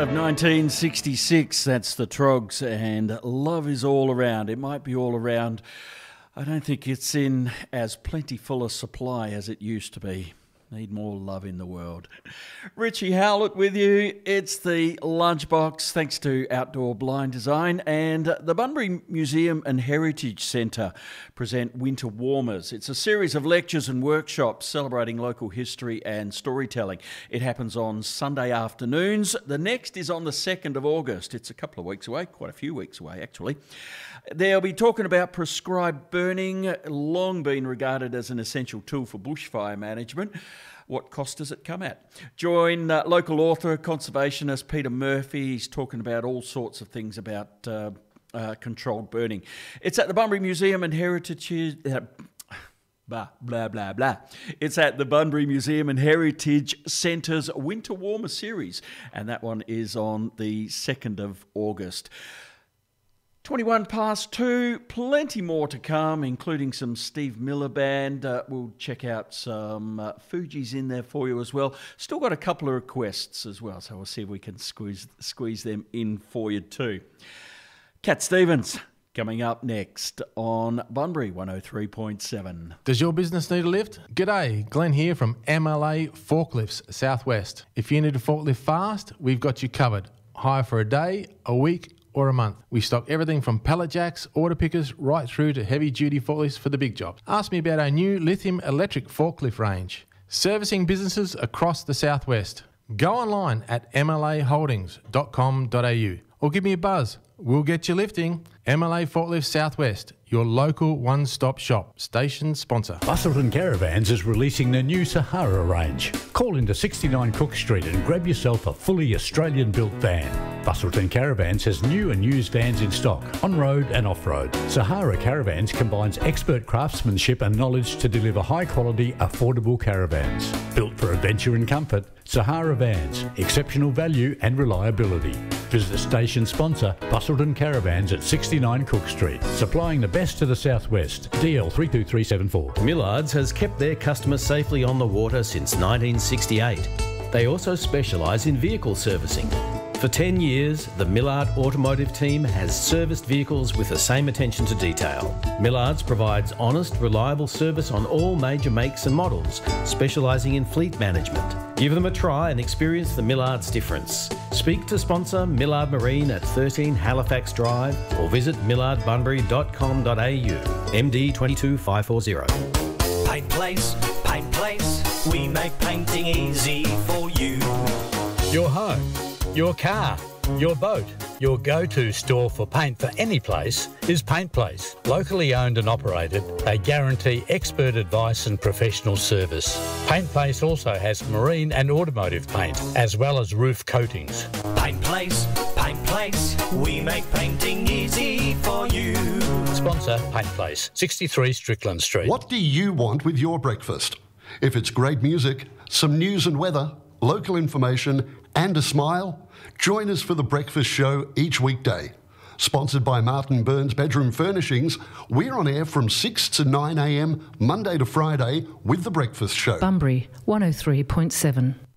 Out of 1966, that's the Trogs, and Love Is All Around. It might be all around. I don't think it's in as plentiful a supply as it used to be. Need more love in the world. Richie Howlett with you. It's the Lunchbox, thanks to Outdoor Blind Design, and the Bunbury Museum and Heritage Centre present Winter Warmers. It's a series of lectures and workshops celebrating local history and storytelling. It happens on Sunday afternoons. The next is on the 2nd of August. It's a couple of weeks away, quite a few weeks away actually. They'll be talking about prescribed burning, long been regarded as an essential tool for bushfire management. What cost does it come at? Join local author, conservationist Peter Murphy. He's talking about all sorts of things about controlled burning. It's at the Bunbury Museum and Heritage... blah, blah, blah, blah. It's at the Bunbury Museum and Heritage Centre's Winter Warmer series, and that one is on the 2nd of August. 21 past 2, plenty more to come, including some Steve Miller Band. We'll check out some Fuji's in there for you as well. Still got a couple of requests as well, so we'll see if we can squeeze them in for you too. Cat Stevens coming up next on Bunbury 103.7. Does your business need a lift? G'day, Glenn here from MLA Forklifts Southwest. If you need a forklift fast, we've got you covered. Hire for a day, a week, or a month. We stock everything from pallet jacks, order pickers, right through to heavy-duty forklifts for the big jobs. Ask me about our new lithium electric forklift range. Servicing businesses across the southwest. Go online at mlaholdings.com.au or give me a buzz. We'll get you lifting. MLA Forklifts Southwest, your local one-stop shop. Station sponsor. Busselton Caravans is releasing their new Sahara range. Call into 69 Cook Street and grab yourself a fully Australian-built van. Busselton Caravans has new and used vans in stock, on-road and off-road. Sahara Caravans combines expert craftsmanship and knowledge to deliver high-quality, affordable caravans. Built for adventure and comfort, Sahara Vans, exceptional value and reliability. Visit station sponsor Busselton Caravans at 69 Cook Street, supplying the best to the southwest. DL 32374. Millards has kept their customers safely on the water since 1968. They also specialise in vehicle servicing. For 10 years, the Millard Automotive team has serviced vehicles with the same attention to detail. Millards provides honest, reliable service on all major makes and models, specialising in fleet management. Give them a try and experience the Millards difference. Speak to Millard Marine at 13 Halifax Drive or visit millardbunbury.com.au. MD 22540. Paint Place, we make painting easy for you. Your home, your car, your boat, your go-to store for paint for any place is Paint Place. Locally owned and operated, they guarantee expert advice and professional service. Paint Place also has marine and automotive paint, as well as roof coatings. Paint Place, we make painting easy for you. Sponsor Paint Place, 63 Strickland Street. What do you want with your breakfast? If it's great music, some news and weather, local information and a smile, join us for The Breakfast Show each weekday. Sponsored by Martin Burns Bedroom Furnishings, we're on air from 6 to 9 a.m, Monday to Friday with The Breakfast Show. Bunbury 103.7.